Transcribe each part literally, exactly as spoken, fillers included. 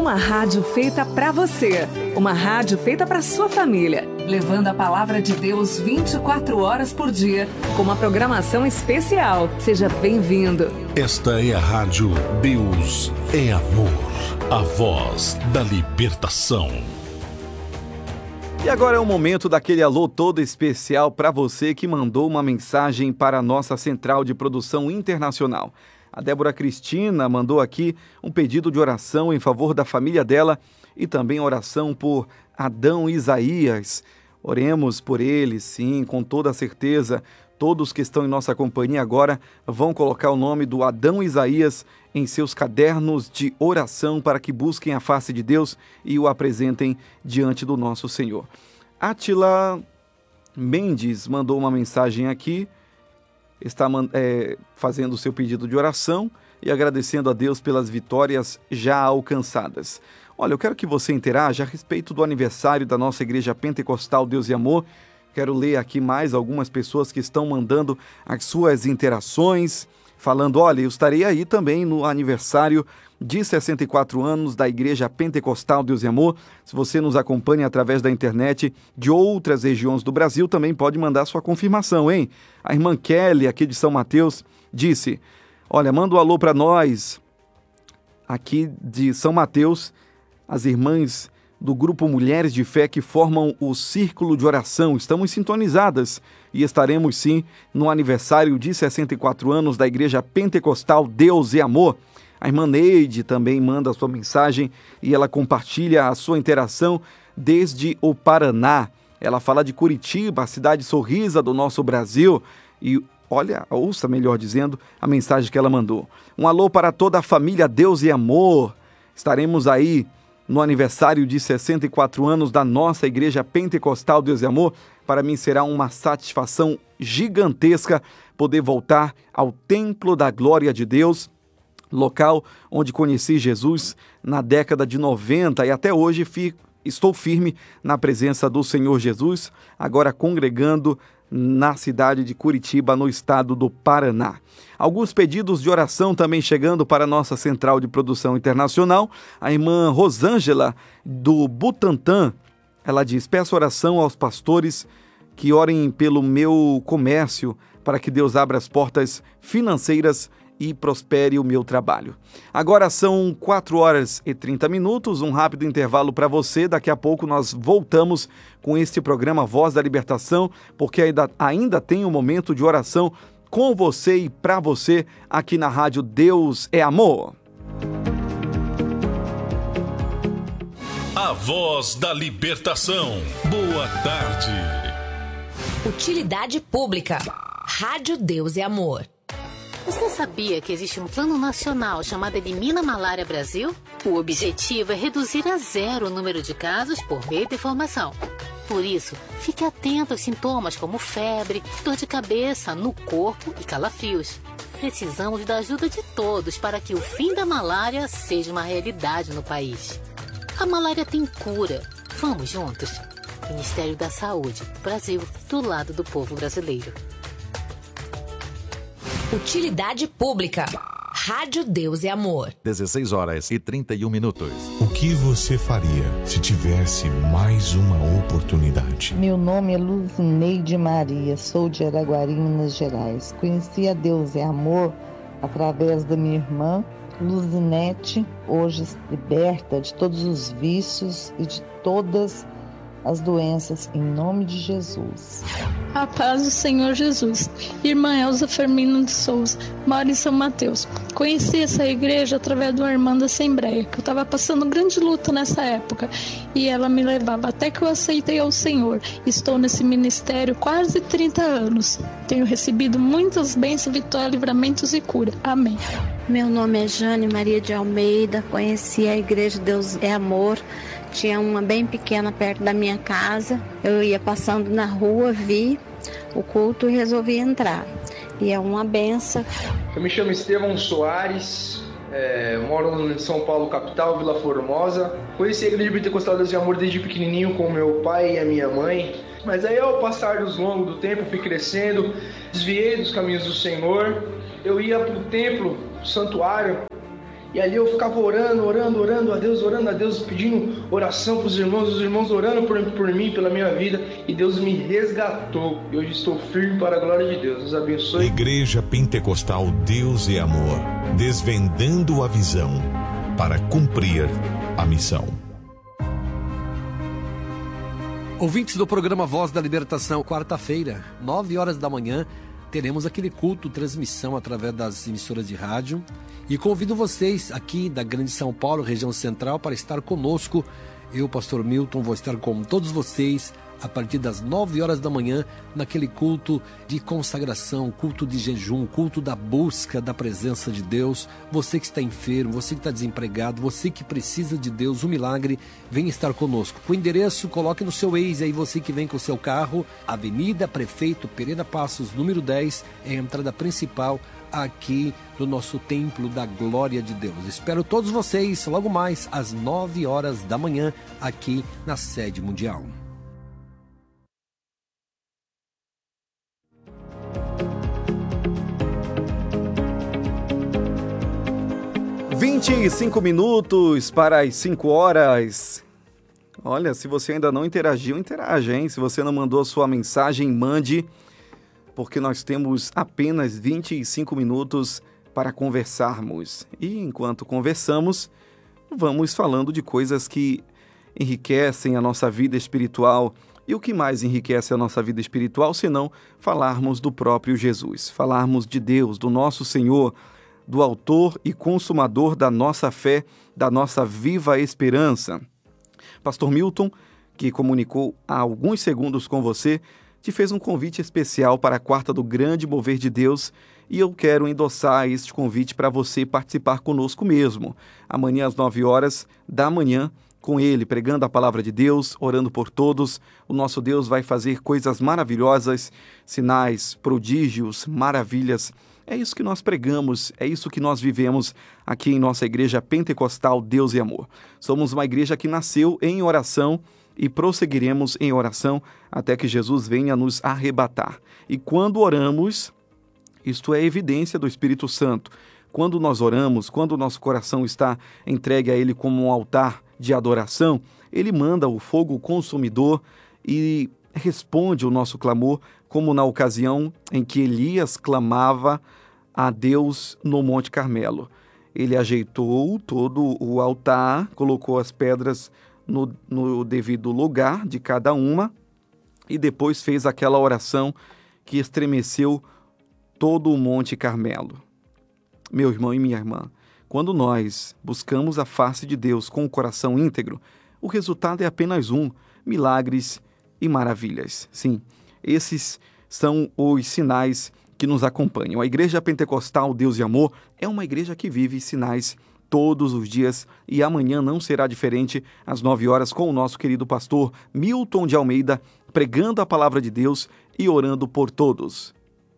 Uma rádio feita pra você, uma rádio feita pra sua família, levando a palavra de Deus vinte e quatro horas por dia, com uma programação especial. Seja bem-vindo. Esta é a rádio Deus é Amor, a voz da libertação. E agora é o momento daquele alô todo especial para você que mandou uma mensagem para a nossa central de produção internacional. A Débora Cristina mandou aqui um pedido de oração em favor da família dela e também oração por Adão e Isaías. Oremos por eles, sim, com toda certeza. Todos que estão em nossa companhia agora vão colocar o nome do Adão e Isaías em seus cadernos de oração para que busquem a face de Deus e o apresentem diante do nosso Senhor. Átila Mendes mandou uma mensagem aqui. Está é, fazendo o seu pedido de oração e agradecendo a Deus pelas vitórias já alcançadas. Olha, eu quero que você interaja a respeito do aniversário da nossa Igreja Pentecostal Deus e Amor. Quero ler aqui mais algumas pessoas que estão mandando as suas interações, falando, olha, eu estarei aí também no aniversário de sessenta e quatro anos da Igreja Pentecostal Deus e Amor. Se você nos acompanha através da internet de outras regiões do Brasil, também pode mandar sua confirmação, hein? A irmã Kelly, aqui de São Mateus, disse, olha, manda um alô para nós, aqui de São Mateus, as irmãs do grupo Mulheres de Fé que formam o Círculo de Oração. Estamos sintonizadas e estaremos sim no aniversário de sessenta e quatro anos da Igreja Pentecostal Deus e Amor. A irmã Neide também manda a sua mensagem e ela compartilha a sua interação desde o Paraná. Ela fala de Curitiba, a cidade sorrisa do nosso Brasil. E olha, ouça melhor dizendo, a mensagem que ela mandou. Um alô para toda a família Deus e Amor. Estaremos aí no aniversário de sessenta e quatro anos da nossa Igreja Pentecostal Deus e Amor. Para mim será uma satisfação gigantesca poder voltar ao Templo da Glória de Deus, local onde conheci Jesus na década de noventa e até hoje fico, estou firme na presença do Senhor Jesus, agora congregando na cidade de Curitiba, no estado do Paraná. Alguns pedidos de oração também chegando para a nossa central de produção internacional. A irmã Rosângela, do Butantã, ela diz, peço oração aos pastores que orem pelo meu comércio, para que Deus abra as portas financeiras e prospere o meu trabalho. Agora são quatro horas e trinta minutos, um rápido intervalo para você. Daqui a pouco nós voltamos com este programa Voz da Libertação, porque ainda, ainda tem um momento de oração com você e para você aqui na rádio Deus é Amor. A Voz da Libertação. Boa tarde. Utilidade Pública. Rádio Deus é Amor. Você sabia que existe um plano nacional chamado Elimina Malária Brasil? O objetivo é reduzir a zero o número de casos por meio da informação. Por isso, fique atento aos sintomas como febre, dor de cabeça, no corpo e calafrios. Precisamos da ajuda de todos para que o fim da malária seja uma realidade no país. A malária tem cura. Vamos juntos? Ministério da Saúde, Brasil, do lado do povo brasileiro. Utilidade Pública. Rádio Deus é Amor. dezesseis horas e trinta e um minutos. O que você faria se tivesse mais uma oportunidade? Meu nome é Luzineide Maria, sou de Araguari, Minas Gerais. Conheci a Deus é Amor através da minha irmã, Luzinete, hoje liberta de todos os vícios e de todas as doenças, em nome de Jesus. A paz do Senhor Jesus. Irmã Elza Fermino de Souza, moro em São Mateus. Conheci essa igreja através de uma irmã da Assembleia, que eu estava passando grande luta nessa época, e ela me levava até que eu aceitei ao Senhor. Estou nesse ministério quase trinta anos. Tenho recebido muitas bênçãos, vitórias, livramentos e cura. Amém. Meu nome é Jane Maria de Almeida, conheci a igreja Deus é Amor. Tinha uma bem pequena perto da minha casa. Eu ia passando na rua, vi o culto e resolvi entrar. E é uma benção. Eu me chamo Estevão Soares, é, moro em São Paulo, capital, Vila Formosa. Conheci a Igreja Pentecostal Deus e Amor desde pequenininho com meu pai e a minha mãe. Mas aí ao passar dos longos do tempo, fui crescendo, desviei dos caminhos do Senhor. Eu ia para o templo, o santuário, E ali eu ficava orando, orando, orando a Deus, orando a Deus, pedindo oração para os irmãos, os irmãos orando por, por mim, pela minha vida. E Deus me resgatou. E hoje estou firme para a glória de Deus. Deus abençoe. Igreja Pentecostal Deus é Amor, desvendando a visão para cumprir a missão. Ouvintes do programa Voz da Libertação, quarta-feira, nove horas da manhã, teremos aquele culto, transmissão através das emissoras de rádio. E convido vocês aqui da Grande São Paulo, região central, para estar conosco. Eu, pastor Milton, vou estar com todos vocês a partir das nove horas da manhã, naquele culto de consagração, culto de jejum, culto da busca da presença de Deus. Você que está enfermo, você que está desempregado, você que precisa de Deus, um milagre, vem estar conosco. O endereço, coloque no seu Waze aí, você que vem com o seu carro, Avenida Prefeito Pereira Passos, número dez, é a entrada principal aqui do nosso Templo da Glória de Deus. Espero todos vocês logo mais às nove horas da manhã, aqui na sede mundial. vinte e cinco minutos para as cinco horas. Olha, se você ainda não interagiu, interaja, hein? Se você não mandou a sua mensagem, mande, porque nós temos apenas vinte e cinco minutos para conversarmos. E enquanto conversamos, vamos falando de coisas que enriquecem a nossa vida espiritual. E o que mais enriquece a nossa vida espiritual, senão falarmos do próprio Jesus, falarmos de Deus, do nosso Senhor, do autor e consumador da nossa fé, da nossa viva esperança. Pastor Milton, que comunicou há alguns segundos com você, te fez um convite especial para a quarta do Grande Mover de Deus, e eu quero endossar este convite para você participar conosco mesmo. Amanhã às nove horas da manhã, com ele, pregando a palavra de Deus, orando por todos, o nosso Deus vai fazer coisas maravilhosas, sinais, prodígios, maravilhas. É isso que nós pregamos, é isso que nós vivemos aqui em nossa Igreja Pentecostal Deus e Amor. Somos uma igreja que nasceu em oração e prosseguiremos em oração até que Jesus venha nos arrebatar. E quando oramos, isto é evidência do Espírito Santo. Quando nós oramos, quando o nosso coração está entregue a Ele como um altar de adoração, Ele manda o fogo consumidor e responde o nosso clamor, como na ocasião em que Elias clamava a Deus no Monte Carmelo. Ele ajeitou todo o altar, colocou as pedras no, no devido lugar de cada uma e depois fez aquela oração que estremeceu todo o Monte Carmelo. Meu irmão e minha irmã, quando nós buscamos a face de Deus com o coração íntegro, o resultado é apenas um: milagres e maravilhas. Sim, esses são os sinais que nos acompanham. A Igreja Pentecostal Deus e Amor é uma igreja que vive sinais todos os dias e amanhã não será diferente às nove horas com o nosso querido pastor Milton de Almeida, pregando a palavra de Deus e orando por todos.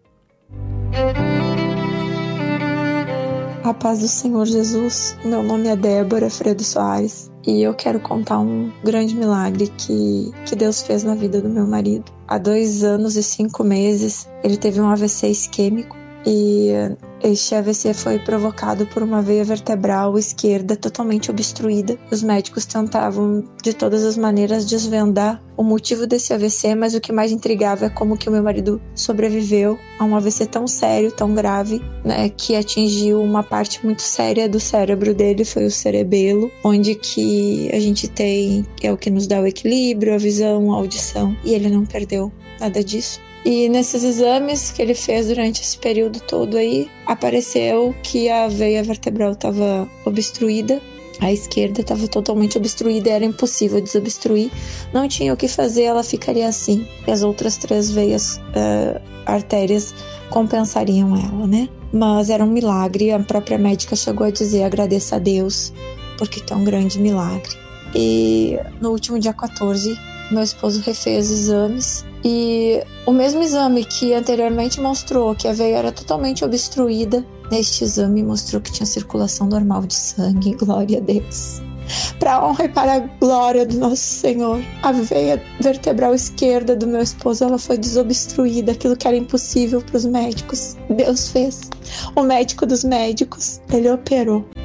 A paz do Senhor Jesus. Meu nome é Débora Fredo Soares e eu quero contar um grande milagre que, que Deus fez na vida do meu marido. Há dois anos e cinco meses ele teve um A V C isquêmico e este A V C foi provocado por uma veia vertebral esquerda totalmente obstruída. Os médicos tentavam de todas as maneiras desvendar o motivo desse A V C, mas o que mais intrigava é como que o meu marido sobreviveu a um A V C tão sério, tão grave, né, que atingiu uma parte muito séria do cérebro dele, foi o cerebelo, onde que a gente tem, é o que nos dá o equilíbrio, a visão, a audição, e ele não perdeu nada disso. E nesses exames que ele fez durante esse período todo aí, apareceu que a veia vertebral estava obstruída, a esquerda estava totalmente obstruída, era impossível desobstruir, não tinha o que fazer, ela ficaria assim. E as outras três veias, uh, artérias, compensariam ela, né? Mas era um milagre, a própria médica chegou a dizer: agradeça a Deus, porque é um grande milagre. E no último dia quatorze, meu esposo refez exames e o mesmo exame que anteriormente mostrou que a veia era totalmente obstruída, neste exame mostrou que tinha circulação normal de sangue. Glória a Deus. Para a honra e para a glória do nosso Senhor, a veia vertebral esquerda do meu esposo, ela foi desobstruída, aquilo que era impossível para os médicos, Deus fez. O médico dos médicos, ele operou.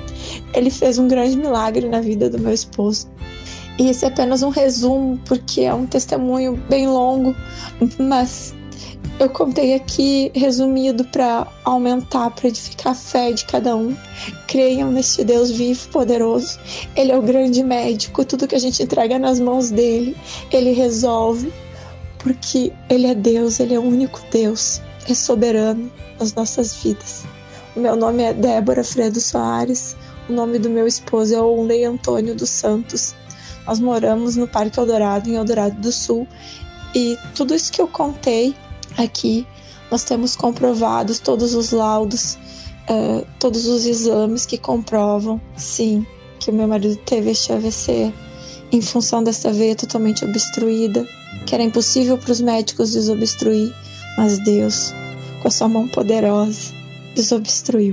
Ele fez um grande milagre na vida do meu esposo. E esse é apenas um resumo, porque é um testemunho bem longo, mas eu contei aqui resumido para aumentar, para edificar a fé de cada um. Creiam neste Deus vivo, poderoso. Ele é o grande médico, tudo que a gente entrega nas mãos dele, ele resolve, porque ele é Deus, ele é o único Deus, é soberano nas nossas vidas. O meu nome é Débora Fredo Soares, o nome do meu esposo é Onley Antônio dos Santos. Nós moramos no Parque Eldorado, em Eldorado do Sul, e tudo isso que eu contei aqui, nós temos comprovados todos os laudos, uh, todos os exames que comprovam, sim, que o meu marido teve este A V C em função desta veia totalmente obstruída, que era impossível para os médicos desobstruir, mas Deus, com a sua mão poderosa, desobstruiu.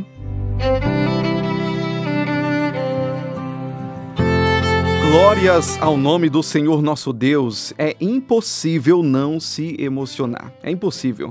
Glórias ao nome do Senhor nosso Deus. É impossível não se emocionar. É impossível.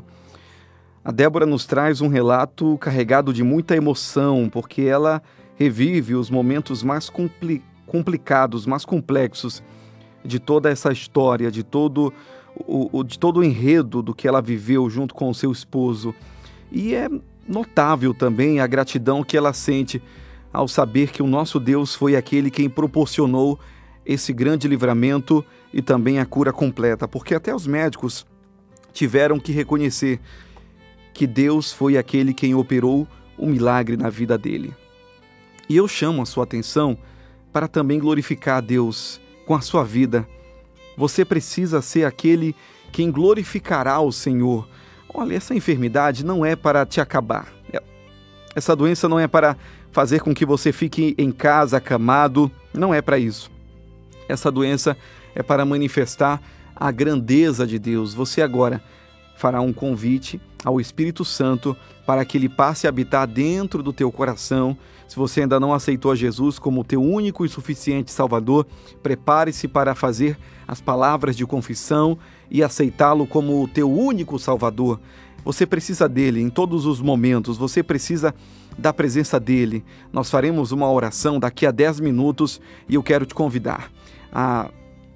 A Débora nos traz um relato carregado de muita emoção, porque ela revive os momentos mais compli- complicados, mais complexos de toda essa história, de todo o, o, de todo o enredo do que ela viveu junto com o seu esposo. E é notável também a gratidão que ela sente ao saber que o nosso Deus foi aquele quem proporcionou esse grande livramento e também a cura completa, porque até os médicos tiveram que reconhecer que Deus foi aquele quem operou o milagre na vida dele. E eu chamo a sua atenção para também glorificar a Deus com a sua vida. Você precisa ser aquele quem glorificará o Senhor. Olha, essa enfermidade não é para te acabar. Essa doença não é para fazer com que você fique em casa acamado. Não é para isso. Essa doença é para manifestar a grandeza de Deus. Você agora fará um convite ao Espírito Santo para que ele passe a habitar dentro do teu coração. Se você ainda não aceitou a Jesus como teu único e suficiente Salvador, prepare-se para fazer as palavras de confissão e aceitá-lo como o teu único Salvador. Você precisa dele em todos os momentos, você precisa da presença dele. Nós faremos uma oração daqui a dez minutos e eu quero te convidar a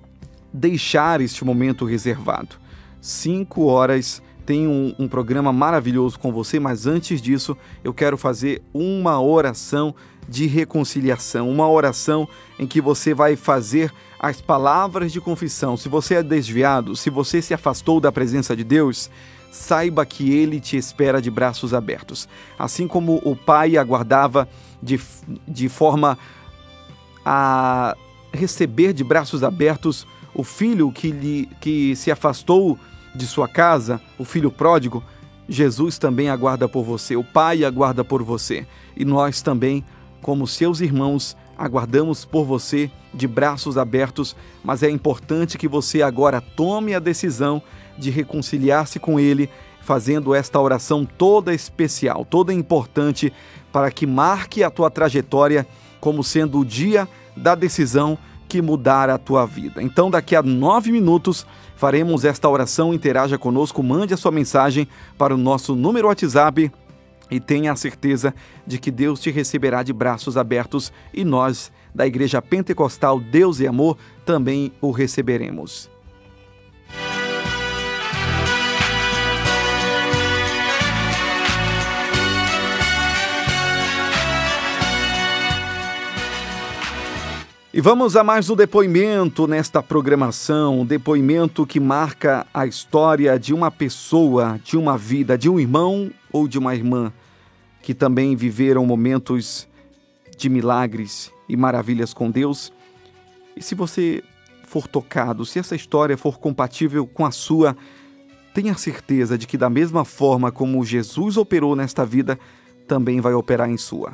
deixar este momento reservado. Cinco horas tem um, um programa maravilhoso com você, mas antes disso eu quero fazer uma oração de reconciliação, uma oração em que você vai fazer as palavras de confissão. Se você é desviado, se você se afastou da presença de Deus, saiba que Ele te espera de braços abertos. Assim como o pai aguardava de, de forma a receber de braços abertos o filho que, lhe, que se afastou de sua casa, o filho pródigo, Jesus também aguarda por você, o Pai aguarda por você. E nós também, como seus irmãos, aguardamos por você de braços abertos, mas é importante que você agora tome a decisão de reconciliar-se com Ele, fazendo esta oração toda especial, toda importante, para que marque a tua trajetória como sendo o dia da decisão que mudar a tua vida. Então, daqui a nove minutos, faremos esta oração. Interaja conosco, mande a sua mensagem para o nosso número WhatsApp e tenha a certeza de que Deus te receberá de braços abertos e nós, da Igreja Pentecostal Deus e Amor, também o receberemos. E vamos a mais um depoimento nesta programação, um depoimento que marca a história de uma pessoa, de uma vida, de um irmão ou de uma irmã, que também viveram momentos de milagres e maravilhas com Deus. E se você for tocado, se essa história for compatível com a sua, tenha certeza de que da mesma forma como Jesus operou nesta vida, também vai operar em sua.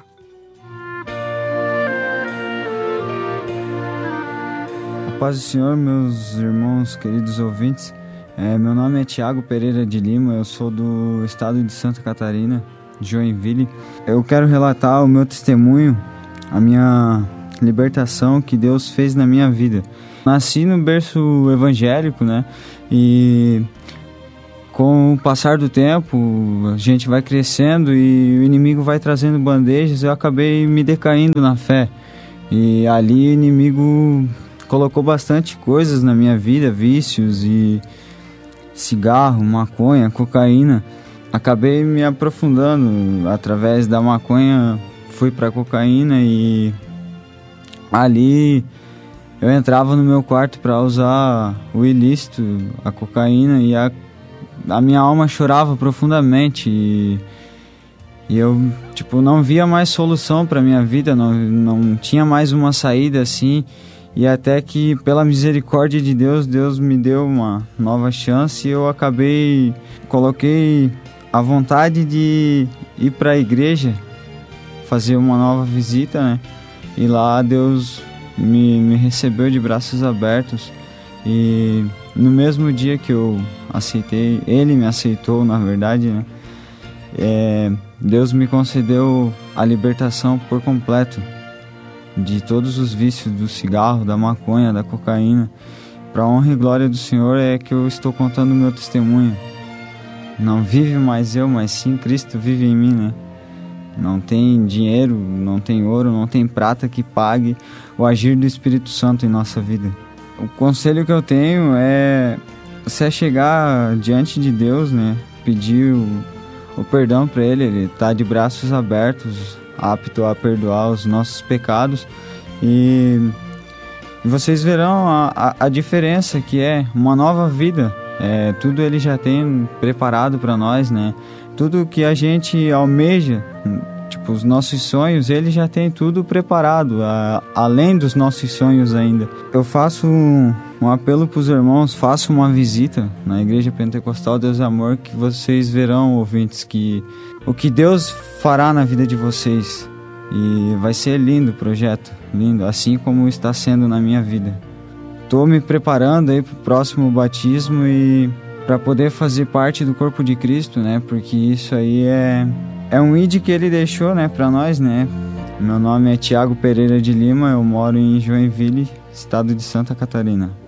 Paz do Senhor, meus irmãos, queridos ouvintes. É, meu nome é Tiago Pereira de Lima, eu sou do estado de Santa Catarina, de Joinville. Eu quero relatar o meu testemunho, a minha libertação que Deus fez na minha vida. Nasci no berço evangélico, né? E com o passar do tempo, a gente vai crescendo e o inimigo vai trazendo bandejas, eu acabei me decaindo na fé. E ali o inimigo colocou bastante coisas na minha vida, vícios e cigarro, maconha, cocaína. Acabei me aprofundando através da maconha, fui para cocaína e ali eu entrava no meu quarto para usar o ilícito, a cocaína, e a, a minha alma chorava profundamente e, e eu tipo não via mais solução para minha vida, não, não tinha mais uma saída assim. E até que, pela misericórdia de Deus, Deus me deu uma nova chance e eu acabei, coloquei a vontade de ir para a igreja, fazer uma nova visita, né? E lá Deus me, me recebeu de braços abertos. E no mesmo dia que eu aceitei, Ele me aceitou, na verdade, né? É, Deus me concedeu a libertação por completo de todos os vícios do cigarro, da maconha, da cocaína. Para a honra e glória do Senhor é que eu estou contando o meu testemunho. Não vive mais eu, mas sim Cristo vive em mim, né? Não tem dinheiro, não tem ouro, não tem prata que pague o agir do Espírito Santo em nossa vida. O conselho que eu tenho é você chegar diante de Deus, né? Pedir o, o perdão para Ele. Ele está de braços abertos, apto a perdoar os nossos pecados, e vocês verão a, a, a diferença que é uma nova vida. É, tudo Ele já tem preparado para nós, né? Tudo que a gente almeja, tipo os nossos sonhos, Ele já tem tudo preparado, a, além dos nossos sonhos ainda. Eu faço um, um apelo para os irmãos, faço uma visita na Igreja Pentecostal Deus é Amor, que vocês verão, ouvintes, que o que Deus fará na vida de vocês. E vai ser lindo o projeto, lindo, assim como está sendo na minha vida. Estou me preparando aí para o próximo batismo e para poder fazer parte do corpo de Cristo, né? Porque isso aí é, é um I D que Ele deixou, né, para nós, né? Meu nome é Tiago Pereira de Lima, eu moro em Joinville, estado de Santa Catarina.